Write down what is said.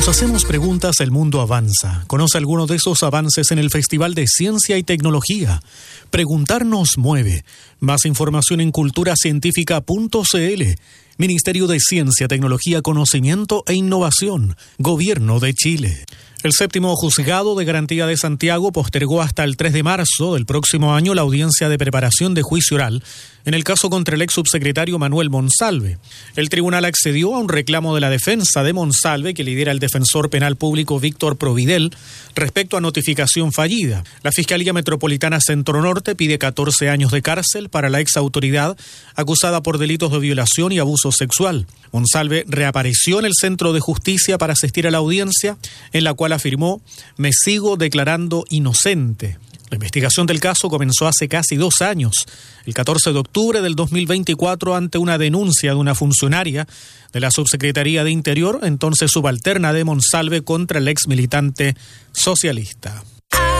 nos hacemos preguntas, el mundo avanza. Conoce algunos de esos avances en el Festival de Ciencia y Tecnología. Preguntar nos mueve. Más información en culturacientífica.cl. Ministerio de Ciencia, Tecnología, Conocimiento e Innovación. Gobierno de Chile. El séptimo juzgado de garantía de Santiago postergó hasta el 3 de marzo del próximo año la audiencia de preparación de juicio oral en el caso contra el ex subsecretario Manuel Monsalve. El tribunal accedió a un reclamo de la defensa de Monsalve que lidera el defensor penal público Víctor Providel respecto a notificación fallida. La Fiscalía Metropolitana Centro Norte pide 14 años de cárcel para la ex autoridad acusada por delitos de violación y abuso sexual. Monsalve reapareció en el Centro de Justicia para asistir a la audiencia, en la cual afirmó: "Me sigo declarando inocente". La investigación del caso comenzó hace casi 2 años, el 14 de octubre del 2024, ante una denuncia de una funcionaria de la Subsecretaría de Interior, entonces subalterna de Monsalve, contra el ex militante socialista.